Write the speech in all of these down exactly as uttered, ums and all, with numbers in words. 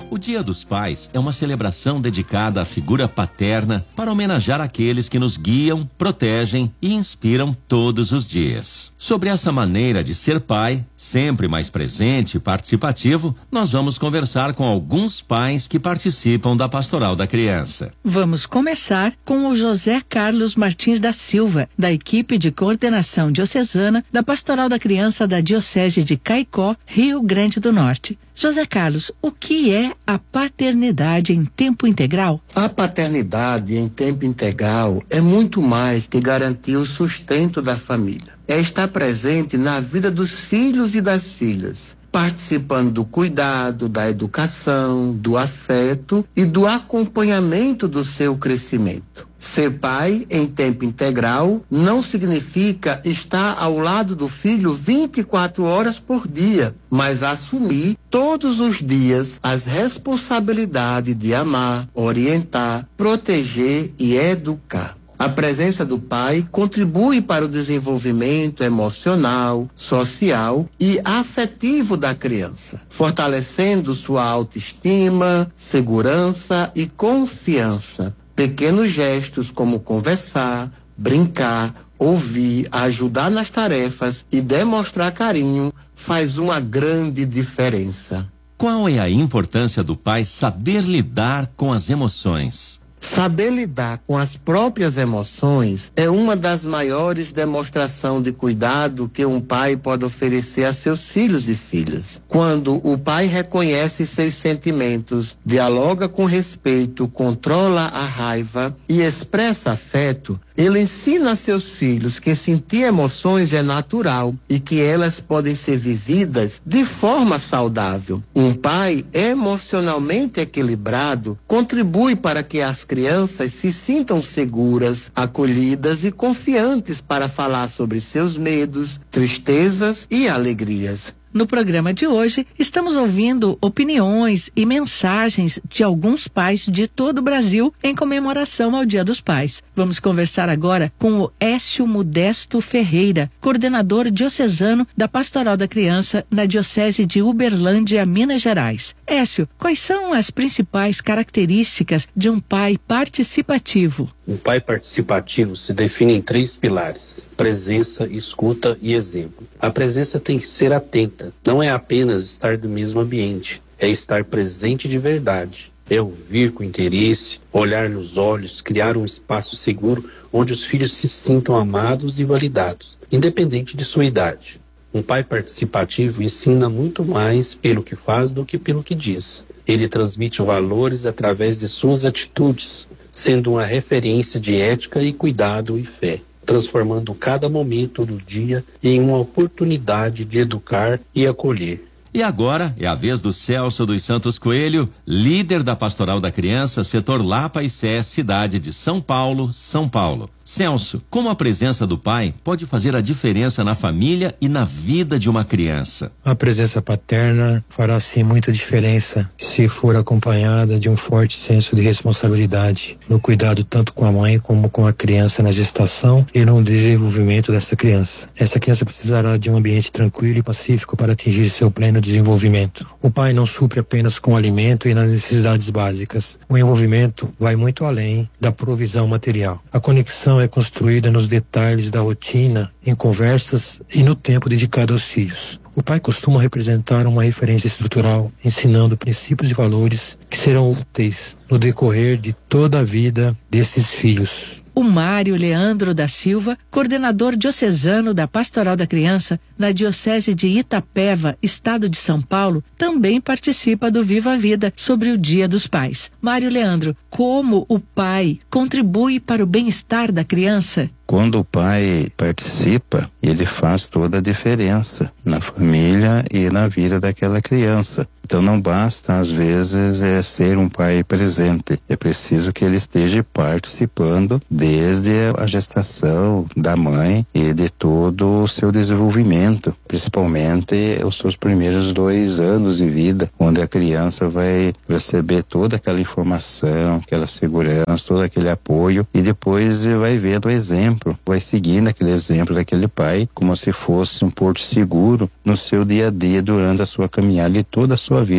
O Dia dos Pais é uma celebração dedicada à figura paterna para homenagear aqueles que nos guiam, protegem e inspiram todos os dias. Sobre essa maneira de ser pai, sempre mais presente e participativo, nós vamos conversar com alguns pais que participam da Pastoral da Criança. Vamos começar com o José Carlos Martins da Silva, da equipe de coordenação diocesana da Pastoral da Criança da Diocese de Caicó, Rio Grande do Norte. José Carlos, o que é a paternidade em tempo integral? A paternidade em tempo integral é muito mais que garantir o sustento da família. É estar presente na vida dos filhos e das filhas, participando do cuidado, da educação, do afeto e do acompanhamento do seu crescimento. Ser pai em tempo integral não significa estar ao lado do filho vinte e quatro horas por dia, mas assumir todos os dias as responsabilidades de amar, orientar, proteger e educar. A presença do pai contribui para o desenvolvimento emocional, social e afetivo da criança, fortalecendo sua autoestima, segurança e confiança. Pequenos gestos como conversar, brincar, ouvir, ajudar nas tarefas e demonstrar carinho faz uma grande diferença. Qual é a importância do pai saber lidar com as emoções? Saber lidar com as próprias emoções é uma das maiores demonstrações de cuidado que um pai pode oferecer a seus filhos e filhas. Quando o pai reconhece seus sentimentos, dialoga com respeito, controla a raiva e expressa afeto, ele ensina a seus filhos que sentir emoções é natural e que elas podem ser vividas de forma saudável. Um pai emocionalmente equilibrado contribui para que as crianças se sintam seguras, acolhidas e confiantes para falar sobre seus medos, tristezas e alegrias. No programa de hoje, estamos ouvindo opiniões e mensagens de alguns pais de todo o Brasil em comemoração ao Dia dos Pais. Vamos conversar agora com o Écio Modesto Ferreira, coordenador diocesano da Pastoral da Criança na Diocese de Uberlândia, Minas Gerais. Écio, quais são as principais características de um pai participativo? Um pai participativo se define em três pilares: presença, escuta e exemplo. A presença tem que ser atenta, não é apenas estar no mesmo ambiente, é estar presente de verdade. É ouvir com interesse, olhar nos olhos, criar um espaço seguro onde os filhos se sintam amados e validados, independente de sua idade. Um pai participativo ensina muito mais pelo que faz do que pelo que diz. Ele transmite valores através de suas atitudes, sendo uma referência de ética e cuidado e fé, transformando cada momento do dia em uma oportunidade de educar e acolher. E agora é a vez do Celso dos Santos Coelho, líder da Pastoral da Criança, setor Lapa e Sé, cidade de São Paulo, São Paulo. Celso, como a presença do pai pode fazer a diferença na família e na vida de uma criança? A presença paterna fará sim muita diferença se for acompanhada de um forte senso de responsabilidade no cuidado tanto com a mãe como com a criança na gestação e no desenvolvimento dessa criança. Essa criança precisará de um ambiente tranquilo e pacífico para atingir seu pleno desenvolvimento. O pai não supre apenas com o alimento e nas necessidades básicas. O envolvimento vai muito além da provisão material. A conexão é construída nos detalhes da rotina, em conversas e no tempo dedicado aos filhos. O pai costuma representar uma referência estrutural, ensinando princípios e valores que serão úteis no decorrer de toda a vida desses filhos. O Mário Leandro da Silva, coordenador diocesano da Pastoral da Criança na Diocese de Itapeva, estado de São Paulo, também participa do Viva a Vida sobre o Dia dos Pais. Mário Leandro, como o pai contribui para o bem-estar da criança? Quando o pai participa, ele faz toda a diferença na família e na vida daquela criança. Então não basta, às vezes, é ser um pai presente. É preciso que ele esteja participando desde a gestação da mãe e de todo o seu desenvolvimento, principalmente os seus primeiros dois anos de vida, onde a criança vai receber toda aquela informação, aquela segurança, todo aquele apoio, e depois vai vendo o exemplo, vai seguindo aquele exemplo daquele pai como se fosse um porto seguro no seu dia a dia durante a sua caminhada e toda a sua vida.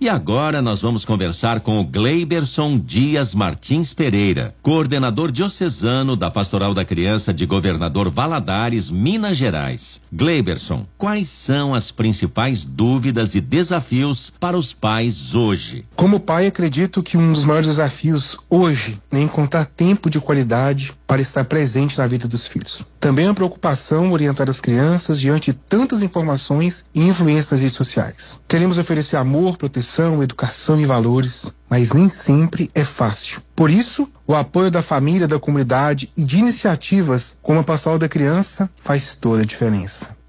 E agora nós vamos conversar com o Gleiberson Dias Martins Pereira, coordenador diocesano da Pastoral da Criança de Governador Valadares, Minas Gerais. Gleiberson, quais são as principais dúvidas e desafios para os pais hoje? Como pai, acredito que um dos maiores desafios hoje é encontrar tempo de qualidade para estar presente na vida dos filhos. Também é uma preocupação orientar as crianças diante de tantas informações e influências nas redes sociais. Queremos oferecer amor, proteção, educação e valores, mas nem sempre é fácil. Por isso, o apoio da família, da comunidade e de iniciativas como a Pastoral da Criança faz toda a diferença.